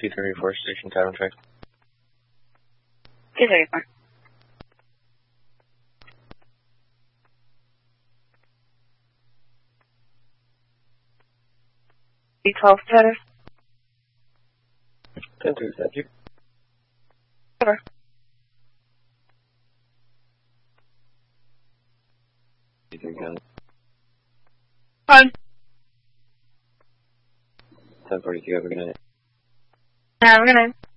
234 station time check. 234. B12 status. 10-3, thank you. Over. Fine. 1042, have a good night. Have a good night.